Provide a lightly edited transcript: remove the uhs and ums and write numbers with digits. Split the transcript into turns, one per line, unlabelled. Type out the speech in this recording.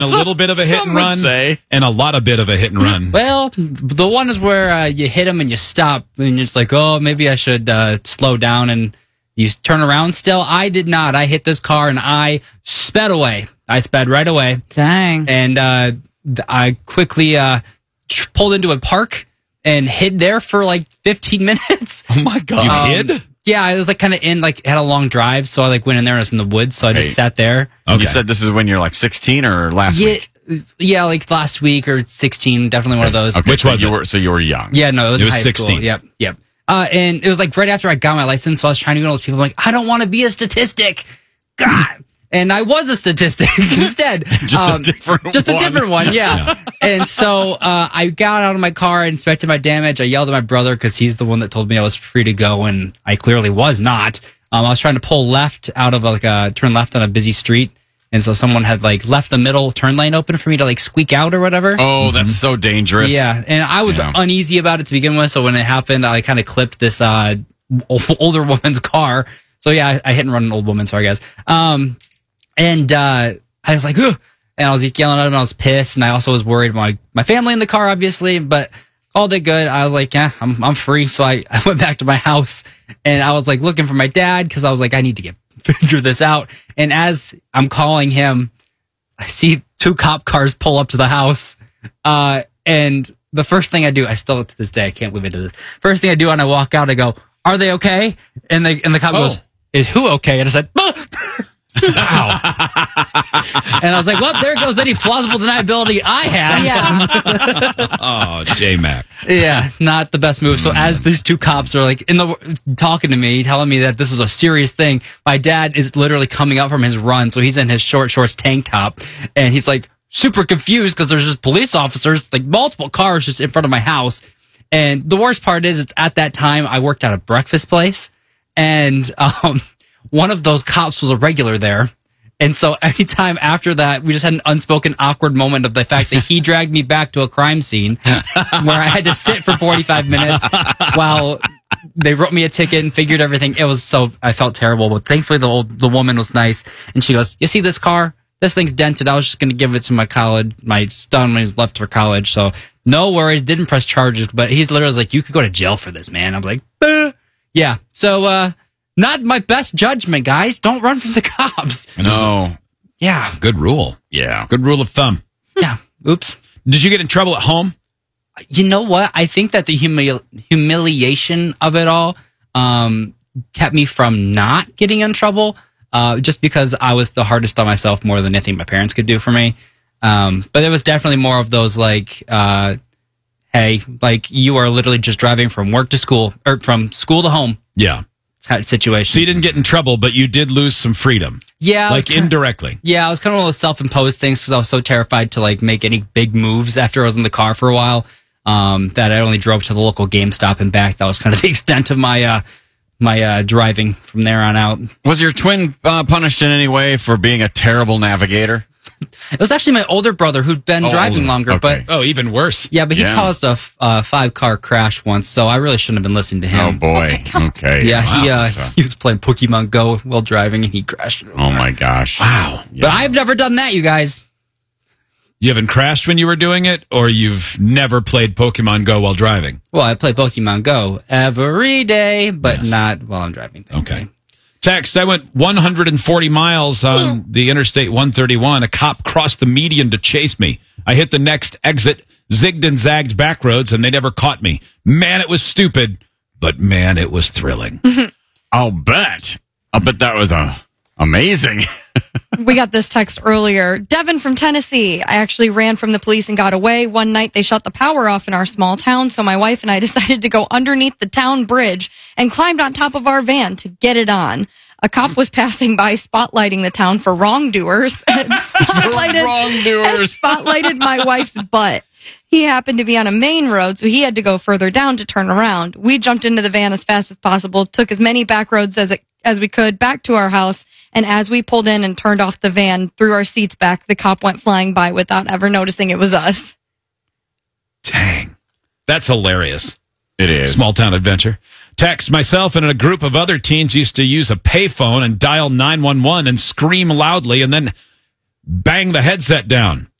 A little bit of a hit and run, and a lot of bit of a hit and run.
Well, the one is where you hit him and you stop, and you're just like, oh, maybe I should slow down, and you turn around still. I did not. I hit this car, and I sped away. I sped right away.
Dang.
And I quickly pulled into a park and hid there for like 15 minutes.
Oh, my God. You hid?
Yeah, I was like kind of had a long drive, so I like went in there and I was in the woods, so I just sat there.
Okay. You said this is when you're like 16 or last week?
Yeah, like last week or 16, definitely one of those.
Okay, which was it? So you were young.
Yeah, no, it was high
16.
School. Yep. And it was like right after I got my license, so I was trying to be one of those people like, I don't want to be a statistic. God. And I was a statistic instead.
Just a different
one, yeah. And so I got out of my car, inspected my damage. I yelled at my brother because he's the one that told me I was free to go, and I clearly was not. I was trying to pull left out of turn left on a busy street, and so someone had like left the middle turn lane open for me to like squeak out or whatever.
Oh, that's so dangerous.
Yeah, and I was uneasy about it to begin with, so when it happened, I kind of clipped this older woman's car. So yeah, I hit and run an old woman, sorry guys. And I was like, ugh, and I was yelling at him, and I was pissed, and I also was worried about my family in the car, obviously, but all did good. I was like, yeah, I'm free. So I went back to my house, and I was like looking for my dad, because I was like, I need to figure this out. And as I'm calling him, I see 2 cop cars pull up to the house, and the first thing I do, I still to this day, I can't believe I did this. First thing I do when I walk out, I go, are they okay? And the cop goes, is who okay? And I said, wow. And I was like, well, there goes any plausible deniability I had.
Yeah.
Oh, J-Mac.
Yeah, not the best move. So as these 2 cops are like talking to me, telling me that this is a serious thing, my dad is literally coming up from his run. So he's in his shorts tank top, and he's like super confused because there's just police officers, like multiple cars just in front of my house. And the worst part is, it's at that time I worked at a breakfast place, and one of those cops was a regular there. And so anytime after that, we just had an unspoken awkward moment of the fact that he dragged me back to a crime scene where I had to sit for 45 minutes while they wrote me a ticket and figured everything. I felt terrible, but thankfully the woman was nice. And she goes, you see this car? This thing's dented. I was just going to give it to my son when he was left for college. So no worries. Didn't press charges, but he's literally like, you could go to jail for this, man. I'm like, yeah. So, not my best judgment, guys. Don't run from the cops.
No.
Yeah.
Good rule.
Yeah.
Good rule of thumb.
Yeah. Oops.
Did you get in trouble at home?
You know what? I think that the humiliation of it all kept me from not getting in trouble, just because I was the hardest on myself more than anything my parents could do for me. But there was definitely more of those like, hey, like you are literally just driving from work to school or from school to home.
Yeah.
Situation.
So you didn't get in trouble, but you did lose some freedom.
Yeah.
Like indirectly.
Yeah, it was kind of one of those self-imposed things because I was so terrified to like make any big moves after I was in the car for a while, that I only drove to the local GameStop and back. That was kind of the extent of my driving from there on out.
Was your twin punished in any way for being a terrible navigator?
It was actually my older brother who'd been driving longer, but
even worse.
Yeah, but he caused a 5-car crash once, so I really shouldn't have been listening to him.
Oh boy. Okay.
Yeah, he was playing Pokemon Go while driving, and he crashed.
Oh my gosh.
Wow.
Yeah. But I've never done that, you guys.
You haven't crashed when you were doing it, or you've never played Pokemon Go while driving?
Well, I play Pokemon Go every day, but not while I'm driving.
Okay. Text, I went 140 miles on the Interstate 131. A cop crossed the median to chase me. I hit the next exit, zigged and zagged back roads, and they never caught me. Man, it was stupid, but man, it was thrilling.
I'll bet that was amazing.
We got this text earlier. Devin from Tennessee. I actually ran from the police and got away. One night they shut the power off in our small town, so my wife and I decided to go underneath the town bridge and climbed on top of our van to get it on. A cop was passing by spotlighting the town for wrongdoers and spotlighted my wife's butt. He happened to be on a main road, so he had to go further down to turn around. We jumped into the van as fast as possible, took as many back roads as we could back to our house, and as we pulled in and turned off the van, threw our seats back, the cop went flying by without ever noticing it was us.
Dang. That's hilarious.
It is.
Small town adventure. Text, myself and a group of other teens used to use a payphone and dial 911 and scream loudly and then bang the headset down.